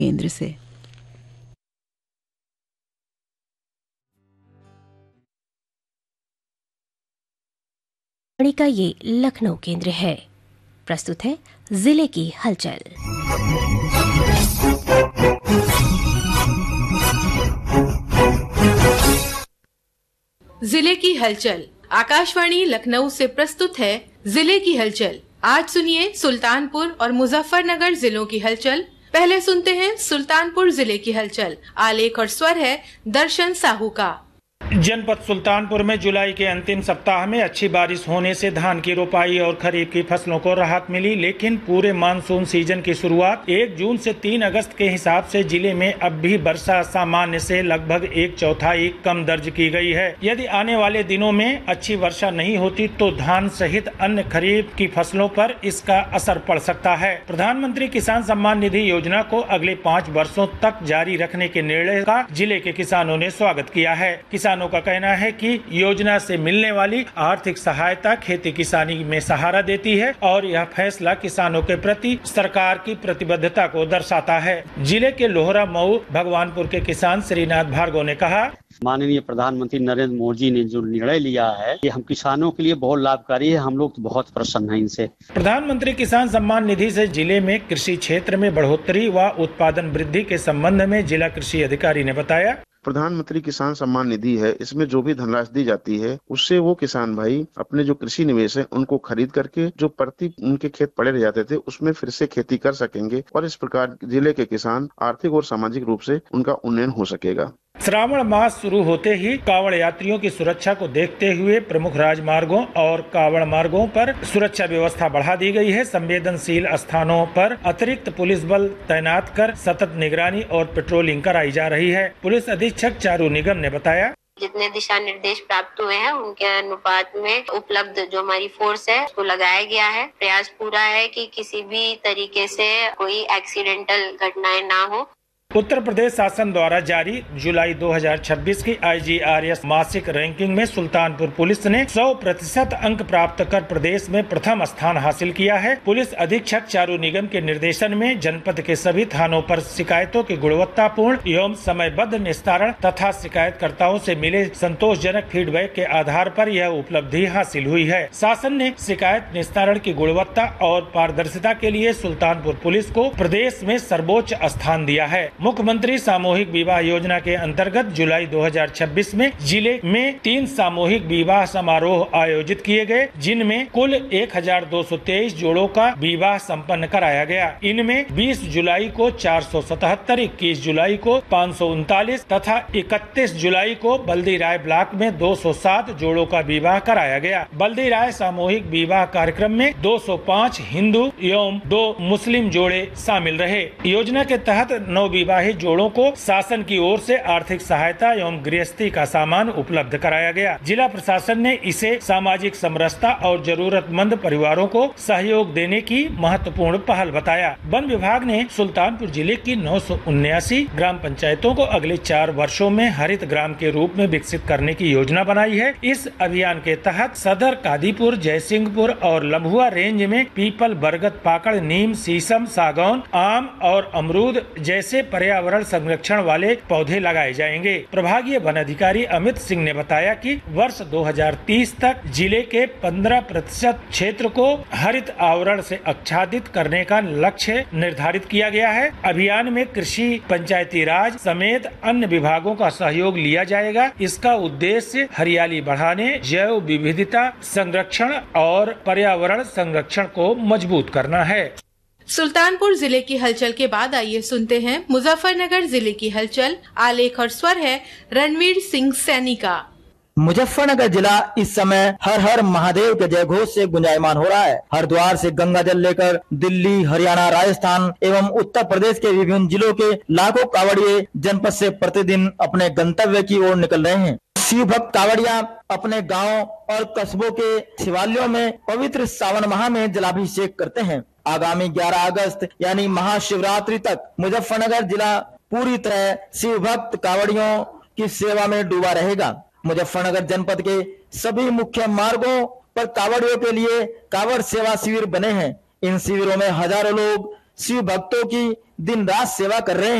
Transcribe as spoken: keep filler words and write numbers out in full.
केंद्र से। का ये लखनऊ केंद्र है। प्रस्तुत है जिले की हलचल। जिले की हलचल आकाशवाणी लखनऊ से प्रस्तुत है जिले की हलचल। आज सुनिए सुल्तानपुर और मुजफ्फरनगर जिलों की हलचल। पहले सुनते हैं सुल्तानपुर जिले की हलचल। आलेख और स्वर है दर्शन साहू का। जनपद सुल्तानपुर में जुलाई के अंतिम सप्ताह में अच्छी बारिश होने से धान की रोपाई और खरीफ की फसलों को राहत मिली, लेकिन पूरे मानसून सीजन की शुरुआत एक जून से तीन अगस्त के हिसाब से जिले में अब भी वर्षा सामान्य से लगभग एक चौथाई कम दर्ज की गई है। यदि आने वाले दिनों में अच्छी वर्षा नहीं होती तो धान सहित अन्य खरीफ की फसलों पर इसका असर पड़ सकता है। प्रधानमंत्री किसान सम्मान निधि योजना को अगले पाँच वर्षों तक जारी रखने के निर्णय का जिले के किसानों ने स्वागत किया है। किसानों का कहना है कि योजना से मिलने वाली आर्थिक सहायता खेती किसानी में सहारा देती है और यह फैसला किसानों के प्रति सरकार की प्रतिबद्धता को दर्शाता है। जिले के लोहरा मऊ भगवानपुर के किसान श्रीनाथ भार्गव ने कहा, माननीय प्रधानमंत्री नरेंद्र मोदी जी ने जो निर्णय लिया है ये हम किसानों के लिए बहुत लाभकारी है। हम लोग तो बहुत प्रसन्न हैं इनसे। प्रधानमंत्री किसान सम्मान निधि से जिले में कृषि क्षेत्र में बढ़ोतरी व उत्पादन वृद्धि के संबंध में जिला कृषि अधिकारी ने बताया, प्रधानमंत्री किसान सम्मान निधि है, इसमें जो भी धनराशि दी जाती है उससे वो किसान भाई अपने जो कृषि निवेश है उनको खरीद करके जो प्रति उनके खेत पड़े रह जाते थे उसमें फिर से खेती कर सकेंगे और इस प्रकार जिले के किसान आर्थिक और सामाजिक रूप से उनका उन्नयन हो सकेगा। श्रावण मास शुरू होते ही कावड़ यात्रियों की सुरक्षा को देखते हुए प्रमुख राजमार्गों और कावड़ मार्गों पर सुरक्षा व्यवस्था बढ़ा दी गई है। संवेदनशील स्थानों पर अतिरिक्त पुलिस बल तैनात कर सतत निगरानी और पेट्रोलिंग कराई जा रही है। पुलिस अधीक्षक चारू निगम ने बताया, जितने दिशा निर्देश प्राप्त हुए हैं उनके अनुपात में उपलब्ध जो हमारी फोर्स है उसको लगाया गया है। प्रयास पूरा है कि किसी भी तरीके से कोई एक्सीडेंटल घटनाएं ना हो। उत्तर प्रदेश शासन द्वारा जारी जुलाई दो हज़ार छब्बीस की आई जी आर एस मासिक रैंकिंग में सुल्तानपुर पुलिस ने सौ प्रतिशत अंक प्राप्त कर प्रदेश में प्रथम स्थान हासिल किया है। पुलिस अधीक्षक चारू निगम के निर्देशन में जनपद के सभी थानों पर शिकायतों की गुणवत्तापूर्ण एवं समयबद्ध निस्तारण तथा शिकायतकर्ताओं से मिले संतोषजनक फीडबैक के आधार पर यह उपलब्धि हासिल हुई है। शासन ने शिकायत निस्तारण की गुणवत्ता और पारदर्शिता के लिए सुल्तानपुर पुलिस को प्रदेश में सर्वोच्च स्थान दिया है। मुख्यमंत्री सामूहिक विवाह योजना के अंतर्गत जुलाई दो हज़ार छब्बीस में जिले में तीन सामूहिक विवाह समारोह आयोजित किए गए, जिनमें कुल एक हज़ार दो सौ तेईस जोड़ों का विवाह संपन्न कराया गया। इनमें बीस जुलाई को चार सौ सतहत्तर, इक्कीस जुलाई को पाँच सौ उनतालीस तथा इकतीस जुलाई को बल्दी राय ब्लॉक में दो सौ सात जोड़ों का विवाह कराया गया। बल्दी राय सामूहिक विवाह कार्यक्रम में दो सौ पाँच हिंदू एवं दो मुस्लिम जोड़े शामिल रहे। योजना के तहत नौ विवाहित जोड़ों को शासन की ओर से आर्थिक सहायता एवं गृहस्थी का सामान उपलब्ध कराया गया। जिला प्रशासन ने इसे सामाजिक समरसता और जरूरतमंद परिवारों को सहयोग देने की महत्वपूर्ण पहल बताया। वन विभाग ने सुल्तानपुर जिले की नौ सौ उन्यासी ग्राम पंचायतों को अगले चार वर्षों में हरित ग्राम के रूप में विकसित करने की योजना बनाई है। इस अभियान के तहत सदर, कादीपुर, जयसिंहपुर और लम्हुआ रेंज में पीपल, बरगद, पाकड़, नीम, शीशम, सागौन, आम और अमरूद जैसे पर्यावरण संरक्षण वाले पौधे लगाए जाएंगे। प्रभागीय वन अधिकारी अमित सिंह ने बताया कि वर्ष दो हज़ार तीस तक जिले के पंद्रह प्रतिशत क्षेत्र को हरित आवरण से आच्छादित करने का लक्ष्य निर्धारित किया गया है। अभियान में कृषि, पंचायती राज समेत अन्य विभागों का सहयोग लिया जाएगा। इसका उद्देश्य हरियाली बढ़ाने, जैव विविधता संरक्षण और पर्यावरण संरक्षण को मजबूत करना है। सुल्तानपुर जिले की हलचल के बाद आइए सुनते हैं मुजफ्फरनगर जिले की हलचल। आलेख और स्वर है रणवीर सिंह सैनी का। मुजफ्फरनगर जिला इस समय हर हर महादेव के जय घोष से गुंजायमान हो रहा है। हरिद्वार से गंगा जल लेकर दिल्ली, हरियाणा, राजस्थान एवं उत्तर प्रदेश के विभिन्न जिलों के लाखों कावड़िए जनपद से प्रतिदिन अपने गंतव्य की ओर निकल रहे हैं। शिव भक्त कावड़िया अपने गांव और कस्बों के शिवालयों में पवित्र सावन माह में जलाभिषेक करते हैं। आगामी ग्यारह अगस्त यानी महाशिवरात्रि तक मुजफ्फरनगर जिला पूरी तरह शिव भक्त कावड़ियों की सेवा में डूबा रहेगा। मुजफ्फरनगर जनपद के सभी मुख्य मार्गों पर कावड़ियों के लिए कावड़ सेवा शिविर बने हैं। इन शिविरों में हजारों लोग शिव भक्तों की दिन रात सेवा कर रहे हैं।